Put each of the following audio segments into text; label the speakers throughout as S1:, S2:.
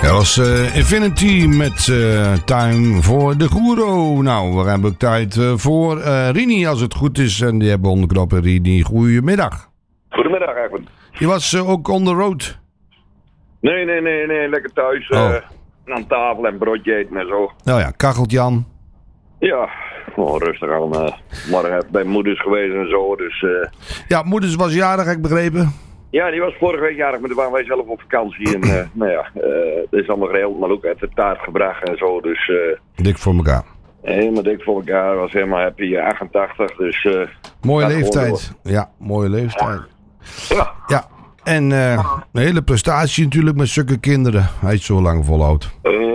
S1: Dat was Infinity met Time voor de Guru. Nou, we hebben ook tijd voor Rini als het goed is. En die hebben we onder de knoppen. Rini, goedemiddag.
S2: Goedemiddag, Edwin.
S1: Je was ook on the road?
S2: Nee, lekker thuis. Aan tafel en broodje eten en zo.
S1: Nou ja, kachelt Jan.
S2: Ja, gewoon rustig aan. Morgen heb ik bij moeders geweest en zo, dus...
S1: Ja, moeders was jarig, heb ik begrepen.
S2: Ja, die was vorige week jarig, maar toen waren wij zelf op vakantie. En nou ja, dat is allemaal geregeld, maar ook uit de taart gebracht en zo, dus...
S1: dik voor elkaar.
S2: Helemaal dik voor elkaar, was helemaal happy, 88, dus...
S1: mooie leeftijd. Ja, mooie leeftijd. Ja. En een hele prestatie natuurlijk met zulke kinderen. Hij is zo lang volhoudt.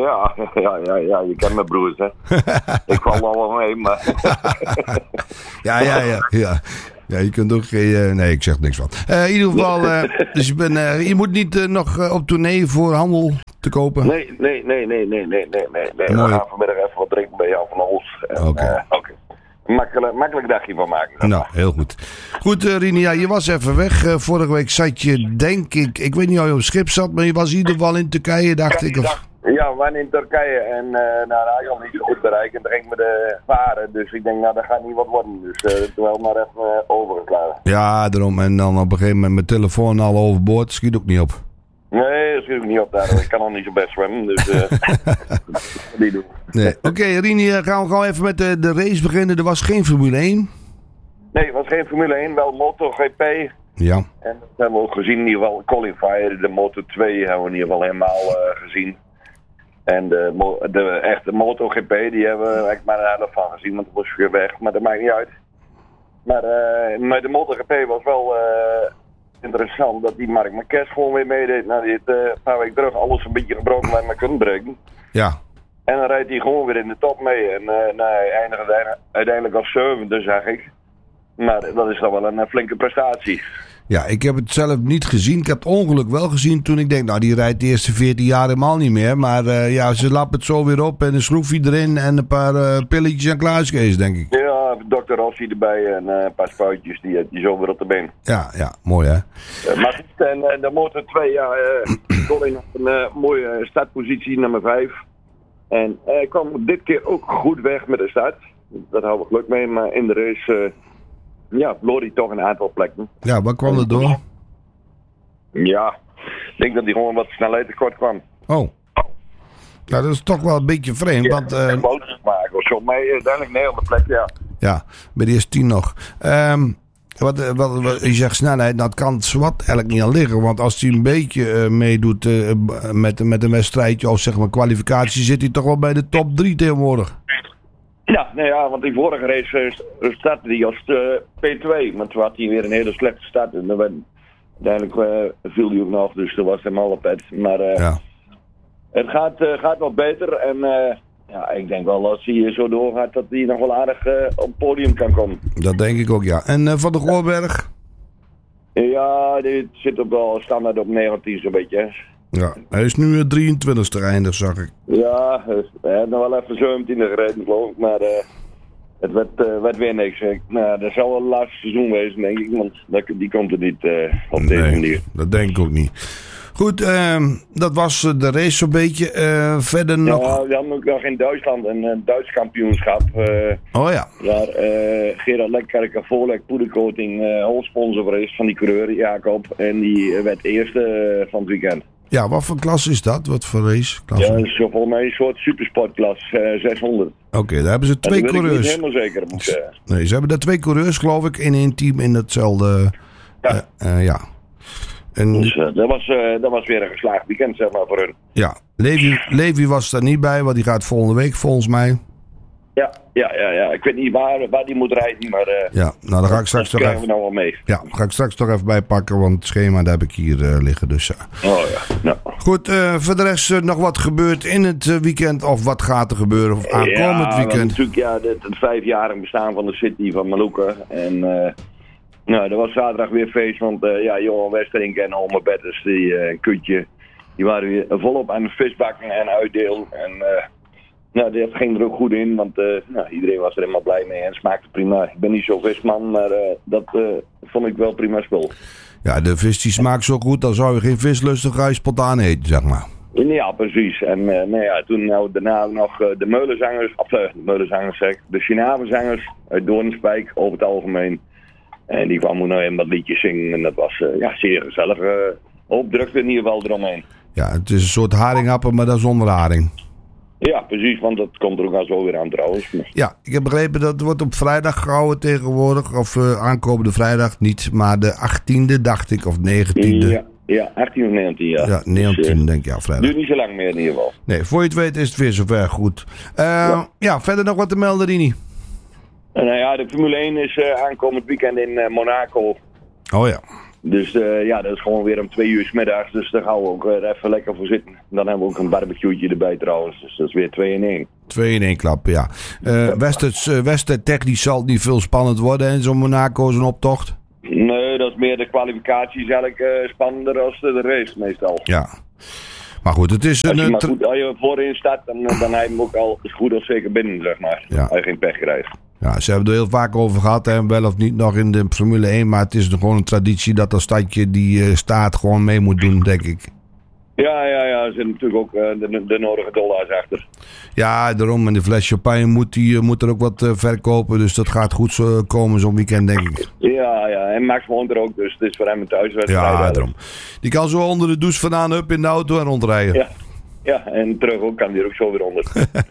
S2: Ja, je kent mijn broers, hè. Ik val al wel mee, maar...
S1: Ja. Ja, je kunt ook geen... nee, ik zeg niks van. In ieder geval, dus je moet niet nog op tournee voor handel te kopen?
S2: Nee. We gaan vanmiddag even wat drinken bij jou van ons.
S1: Oké.
S2: Makkelijk dagje van maken.
S1: Nou, heel goed. Goed, Rini, je was even weg. Vorige week zat je, denk ik weet niet of je op schip zat, maar je was in ieder geval in Turkije, dacht ik.
S2: Ja, we waren in Turkije en daar had ik al niet zo goed bereikt. En toen ging ik met de varen, dus ik denk, nou, dat gaat niet wat worden. Dus terwijl maar even overgeslagen.
S1: Ja, daarom. En dan op een gegeven moment mijn telefoon al overboord, schiet ook niet op.
S2: Nee, dat schiet ook niet op daar. Ik kan al niet zo best zwemmen, dus niet doen.
S1: Nee. Oké, Rini, gaan we gewoon even met de race beginnen. Er was geen Formule 1.
S2: Nee, het was geen Formule 1, wel MotoGP.
S1: Ja.
S2: En dat hebben we ook gezien, in ieder geval Qualifier, de Moto 2 hebben we in ieder geval helemaal gezien. En de echte MotoGP, die hebben we eigenlijk maar een helft van gezien, want het was weer weg, maar dat maakt niet uit. Maar de MotoGP was wel interessant dat die Marc Marquez gewoon weer meedeed. Nou, die heeft een paar weken terug alles een beetje gebroken waar hij maar kunnen breken. Ja. En dan rijdt hij gewoon weer in de top mee. En hij eindigt uiteindelijk als 7e, zag ik. Maar dat is dan wel een flinke prestatie.
S1: Ja, ik heb het zelf niet gezien. Ik heb het ongeluk wel gezien toen ik denk, nou, die rijdt de eerste 14 jaar helemaal niet meer. Maar ja, ze lappen het zo weer op en een schroefje erin en een paar pilletjes en klaaskees, denk ik.
S2: Ja, Dr. Rossi erbij en een paar spuitjes die zo weer op de been.
S1: Ja, mooi hè.
S2: Maar goed, en de Motor 2, ja, Colin had een mooie startpositie, nummer 5. En hij kwam dit keer ook goed weg met de start. Daar hadden we geluk mee, maar in de race... ja, verloor hij toch een aantal plekken. Ja,
S1: waar kwam dat door?
S2: Ja, ik denk dat hij gewoon wat snelheid tekort kwam.
S1: Oh. Nou, dat is toch wel een beetje vreemd,
S2: ja,
S1: want...
S2: foto's maken of zo, maar uiteindelijk nee op de plek, ja.
S1: Ja, bij de eerste 10 nog. Wat je zegt snelheid, dat kan zwart eigenlijk niet aan liggen. Want als hij een beetje meedoet met een wedstrijdje of zeg maar kwalificatie, zit hij toch wel bij de top 3 tegenwoordig.
S2: Ja, nou ja, want die vorige race startte hij als P2. Maar toen had hij weer een hele slechte start. En uiteindelijk viel hij ook nog, dus dat was helemaal op het. Maar
S1: ja.
S2: Het gaat wat beter. En ja, ik denk wel als hij zo doorgaat dat hij nog wel aardig op het podium kan komen.
S1: Dat denk ik ook, ja. En Van der Goorberg?
S2: Ja, die zit ook wel standaard op 19 zo'n beetje.
S1: Ja, hij is nu 23e eindig, zag ik.
S2: Ja, hij heeft nog wel even 17e gereden, geloof ik, maar het werd weer niks. Nou, dat zal wel het laatste seizoen wezen, denk ik, want die komt er niet op deze manier.
S1: Dat denk ik ook niet. Goed, dat was de race zo'n beetje. Verder nog...
S2: Ja, we hadden ook nog in Duitsland een Duits kampioenschap.
S1: Oh ja.
S2: Waar Gerard Lekkerker, Voorlek, Poedercoating hoofdsponsor is van die coureur, Jacob. En die werd eerste van het weekend.
S1: Ja, wat voor klas is dat? Wat voor race?
S2: Ja, dat is volgens mij een soort supersportklas, 600.
S1: Oké, daar hebben ze 2 coureurs.
S2: Dat weet ik niet helemaal zeker.
S1: Nee, ze hebben daar 2 coureurs, geloof ik, in één team in hetzelfde... Ja. En...
S2: Dus dat was weer een geslaagd weekend, zeg maar, voor hun.
S1: Ja, Levi was daar niet bij, want die gaat volgende week volgens mij.
S2: Ja. Ik weet niet waar die moet rijden, maar...
S1: ja, nou dan ga ik straks toch even...
S2: we nou wel mee.
S1: Ja, ga ik straks toch even bijpakken, want het schema daar heb ik hier liggen, dus...
S2: Oh ja, nou.
S1: Goed, voor de rest nog wat gebeurt in het weekend, of wat gaat er gebeuren of aankomend weekend?
S2: Natuurlijk, het 5-jarig bestaan van de City van Maluka. En nou, dat was zaterdag weer feest, want Johan Westerink en Ome Betters, die Kutje, die waren weer volop aan het visbakken en uitdelen. En nou, dat ging er ook goed in, want iedereen was er helemaal blij mee en smaakte prima. Ik ben niet zo'n visman, maar dat vond ik wel prima spul.
S1: Ja, de vis die smaakt zo goed, dan zou je geen vis lusten, ga je spontaan eten, zeg maar.
S2: Ja, precies. En toen daarna nog de meulenzangers, de Chinavenzangers uit Doornspijk over het algemeen. En die kwamen nog in wat liedjes zingen en dat was zeer gezellig. Hoop drukte in ieder geval eromheen.
S1: Ja, het is een soort haringhappen, maar dan zonder haring.
S2: Ja, precies, want dat komt er ook al zo weer aan trouwens.
S1: Ja, ik heb begrepen dat het wordt op vrijdag gehouden tegenwoordig. Of aankomende vrijdag niet, maar de 18e dacht ik, of 19e.
S2: Ja, 18 of 19, ja.
S1: Ja, 19 denk ik, ja, vrijdag.
S2: Duurt niet zo lang meer in ieder geval.
S1: Nee, voor je het weet is het weer zover goed. Verder nog wat te melden, Rini?
S2: De Formule 1 is aankomend weekend in Monaco.
S1: Oh ja.
S2: Dus dat is gewoon weer om 2 uur 's middags. Dus daar gaan we ook even lekker voor zitten. Dan hebben we ook een barbecue'tje erbij trouwens. Dus dat is weer 2 in 1.
S1: 2 in 1 klap, ja. Wester technisch zal het niet veel spannend worden in zo'n Monaco, zo'n optocht.
S2: Nee, dat is meer de kwalificatie is eigenlijk spannender als de race meestal.
S1: Ja. Maar goed, het is
S2: als je voorin staat, dan heb je hem ook al goed of zeker binnen, zeg maar.
S1: Ja.
S2: Als je geen pech krijgt.
S1: Ja, ze hebben er heel vaak over gehad, hè, wel of niet nog in de Formule 1. Maar het is gewoon een traditie dat dat stadje die staat gewoon mee moet doen, denk ik.
S2: Ja, er zitten natuurlijk ook de nodige dollars achter.
S1: Ja, daarom. En de fles champagne moet er ook wat verkopen. Dus dat gaat goed komen zo'n weekend, denk ik.
S2: Ja, en Max woont er ook, dus het is voor hem een thuiswedstrijd.
S1: Ja, daarom. Die kan zo onder de douche vandaan up in de auto en rondrijden.
S2: Ja, en terug ook kan die er ook zo weer onder.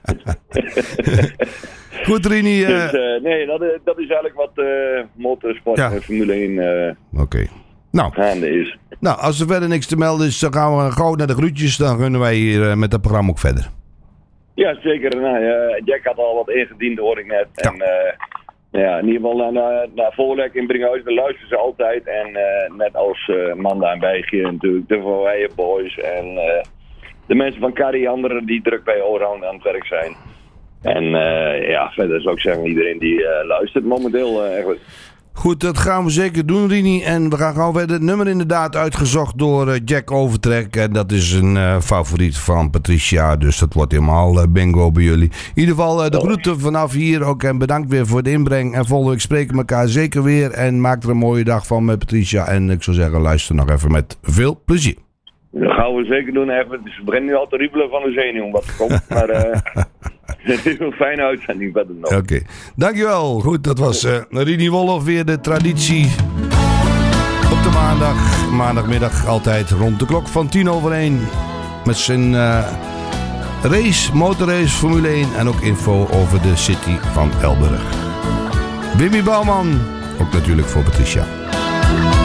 S1: Goed, Rini.
S2: Dat is eigenlijk wat motorsport en Formule 1
S1: Oké.
S2: gaande is.
S1: Nou, als er verder niks te melden is, dan gaan we gauw naar de groetjes. Dan kunnen wij hier met het programma ook verder.
S2: Ja, zeker. Jack had al wat ingediend, hoor ik net.
S1: Ja.
S2: En in ieder geval naar Voorlek in Brinkhuizen luisteren ze altijd. En net als Manda en Bijgje natuurlijk, de Van Weijen Boys en de mensen van Carrie, anderen die druk bij Allround aan het werk zijn. En verder zou ik zeggen, iedereen die luistert momenteel eigenlijk.
S1: Goed, dat gaan we zeker doen, Rini. En we gaan gewoon verder. Het nummer inderdaad uitgezocht door Jack Overtrek. En dat is een favoriet van Patricia. Dus dat wordt helemaal bingo bij jullie. In ieder geval de groeten vanaf hier ook. En bedankt weer voor de inbreng. En volgende week spreken we elkaar zeker weer. En maak er een mooie dag van met Patricia. En ik zou zeggen, luister nog even met veel plezier.
S2: Dat gaan we zeker doen. Even. Dus we beginnen nu al te riebelen van de zenuw wat er komt. Maar het is een fijne uitzending verder nog.
S1: Oké. Dankjewel. Goed, dat was Rini Wolhoff weer de traditie. Op de maandagmiddag altijd rond de klok van 1:10. Met zijn motorrace Formule 1 en ook info over de city van Elburg. Wimmy Bouwman, ook natuurlijk voor Patricia.